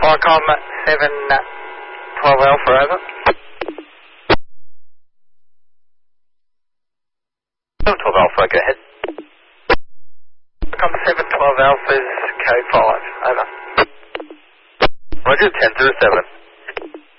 Qualcomm 7 12 Alpha, over. 12 Alpha, go ahead. Qualcomm 7 12 Alpha is K5, over. Roger, 10-7.